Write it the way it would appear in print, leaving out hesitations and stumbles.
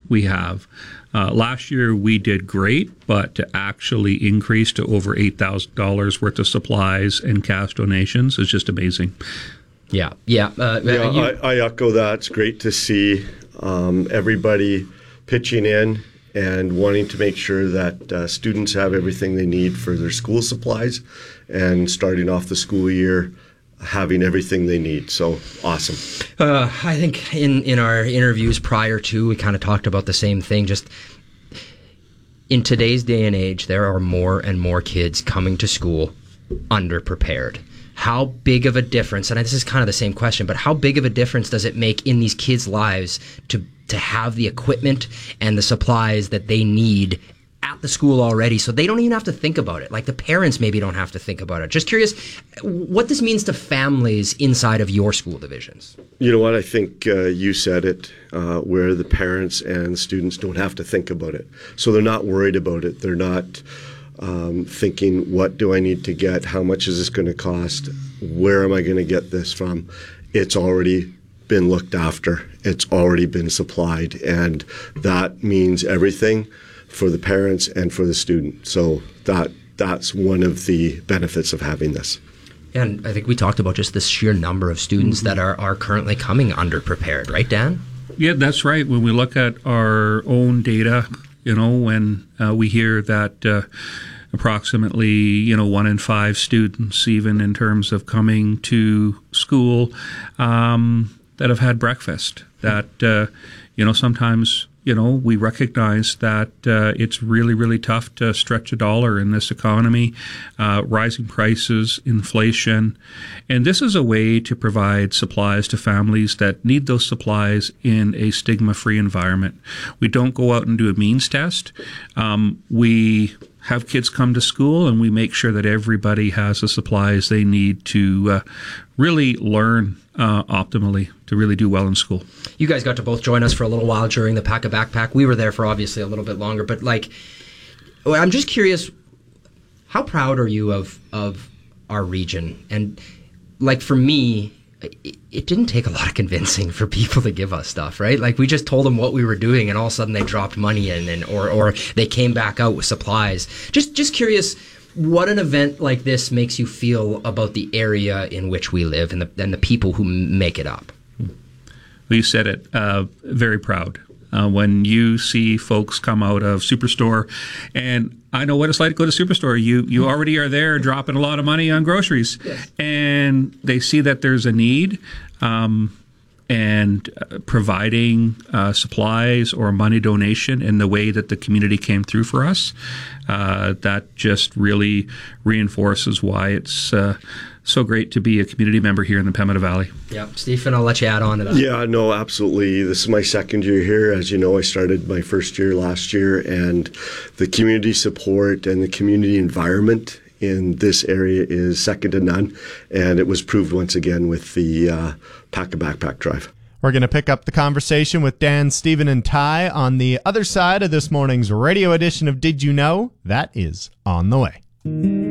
we have. Last year we did great, but to actually increase to over $8,000 worth of supplies and cash donations is just amazing. Yeah. I echo that. It's great to see everybody pitching in and wanting to make sure that students have everything they need for their school supplies and starting off the school year having everything they need. So awesome. I think in our interviews prior to, we kind of talked about the same thing. Just in today's day and age, there are more and more kids coming to school underprepared. How big of a difference, and this is kind of the same question, but how big of a difference does it make in these kids' lives to have the equipment and the supplies that they need at the school already, so they don't even have to think about it? Like the parents maybe don't have to think about it. Just curious what this means to families inside of your school divisions. You know what? I think you said it, where the parents and students don't have to think about it. So they're not worried about it. They're not thinking, what do I need to get? How much is this going to cost? Where am I going to get this from? It's already been looked after. It's already been supplied. And that means everything for the parents and for the student. So that's one of the benefits of having this. And I think we talked about just the sheer number of students that are currently coming underprepared, right, Dan? Yeah, that's right. When we look at our own data, when we hear that approximately, 1 in 5 students, even in terms of coming to school, that have had breakfast, that, sometimes, we recognize that it's really, really tough to stretch a dollar in this economy, rising prices, inflation. And this is a way to provide supplies to families that need those supplies in a stigma-free environment. We don't go out and do a means test. We have kids come to school, and we make sure that everybody has the supplies they need to really learn optimally, to really do well in school. You guys got to both join us for a little while during the Pack a Backpack. We were there for obviously a little bit longer, but I'm just curious, how proud are you of our region? And for me, it didn't take a lot of convincing for people to give us stuff, right? We just told them what we were doing, and all of a sudden they dropped money in, or they came back out with supplies. Just curious, what an event like this makes you feel about the area in which we live and the people who make it up. Well, you said it. Very proud. When you see folks come out of Superstore, and I know what it's like to go to Superstore. You already are there dropping a lot of money on groceries, yes. And they see that there's a need, and providing supplies or money donation in the way that the community came through for us, that just really reinforces why it's so great to be a community member here in the Pembina Valley. Yeah, Stephen, I'll let you add on to that. Yeah, no, absolutely. This is my second year here. As you know, I started my first year last year, and the community support and the community environment in this area is second to none, and it was proved once again with the Pack a Backpack drive. We're going to pick up the conversation with Dan, Stephen, and Ty on the other side of this morning's radio edition of Did You Know? That is on the way.